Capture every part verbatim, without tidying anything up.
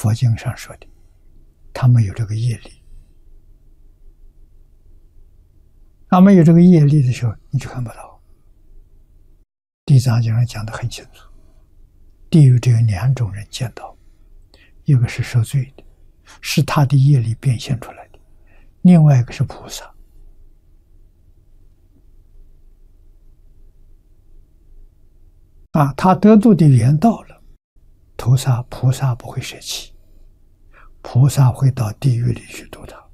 佛经上说的，他没有这个业力。他没有这个业力的时候，你就看不到。地藏经上讲得很清楚，地狱只有两种人见到，一个是受罪的，是他的业力变现出来的；另外一个是菩萨。啊，他得度的缘到了，菩萨菩萨不会舍弃，菩萨会到地狱里去度他。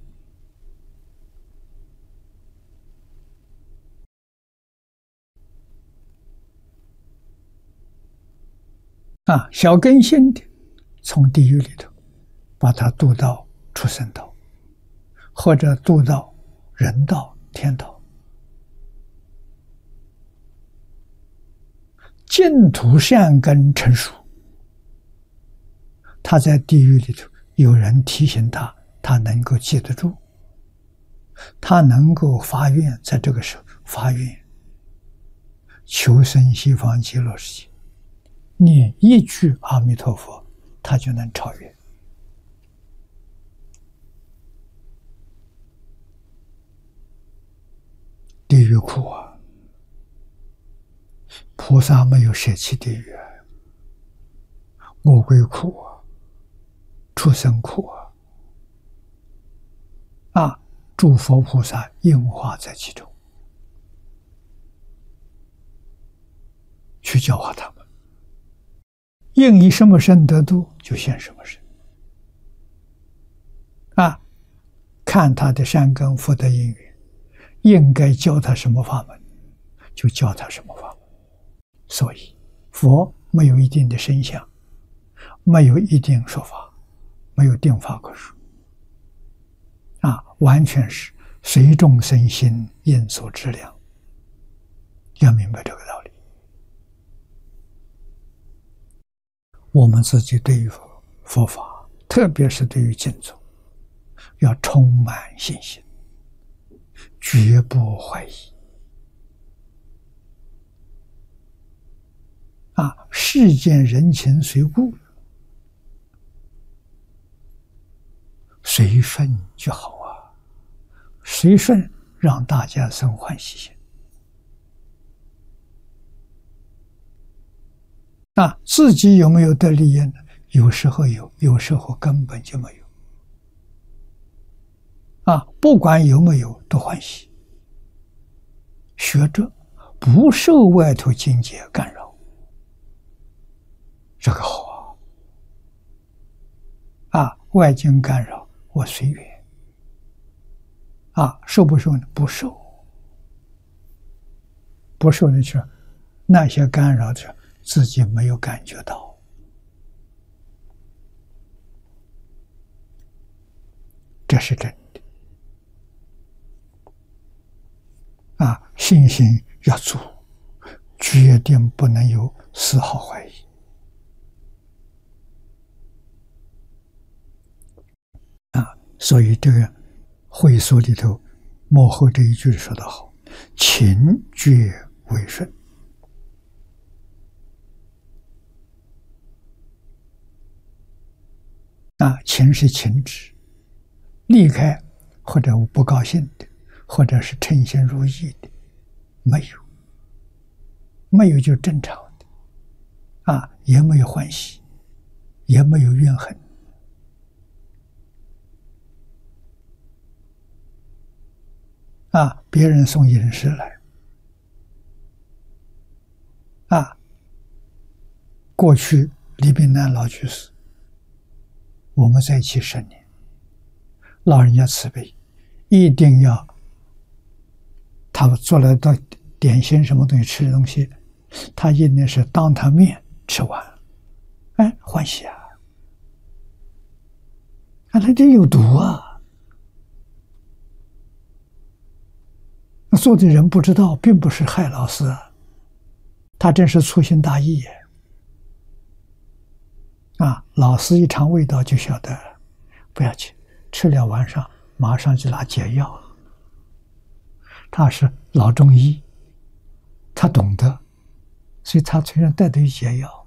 啊，小根性的，从地狱里头把他渡到畜生道，或者渡到人道、天道。净土善根成熟，他在地狱里头有人提醒他，他能够记得住，他能够发愿，在这个时候发愿求生西方极乐世界，念一句阿弥陀佛，他就能超越。地狱苦啊！菩萨没有舍弃地狱，恶鬼苦啊，畜生苦啊，啊，诸佛菩萨应化在其中，去教化他们。应以什么身得度，就现什么身。啊，看他的善根福德因缘，应该教他什么法门，就教他什么法门。所以，佛没有一定的身相，没有一定说法，没有定法可说。啊，完全是随众生心应所知量。要明白这个道理。我们自己对于佛佛法，特别是对于经宗，要充满信心，绝不怀疑。啊，世间人情随故，随顺就好啊，随顺让大家生欢喜心。啊，自己有没有得利益呢？有时候有，有时候根本就没有。啊，不管有没有都欢喜。学者不受外头境界干扰，这个好啊！啊，外境干扰我随缘。啊，受不受呢？不受。不受的去，那些干扰的自己没有感觉到。这是真的。啊，信心要足，决定不能有丝毫怀疑。啊，所以这个会所里头幕后这一句说得好：“勤决为顺。”啊，情是情执，离开或者不高兴的，或者是称心如意的，没有，没有就正常的，啊，也没有欢喜，也没有怨恨，啊，别人送饮食来，啊，过去李炳南老居士。我们在一起十年，老人家慈悲，一定要他做了的点心什么东西吃的东西，他一定是当他面吃完，哎，欢喜啊！看他这有毒啊！那做的人不知道，并不是害老师啊，他真是粗心大意耶。啊，老师一尝味道就晓得，不要紧，吃了晚上马上就拿解药。他是老中医，他懂得，所以他虽然带着解药。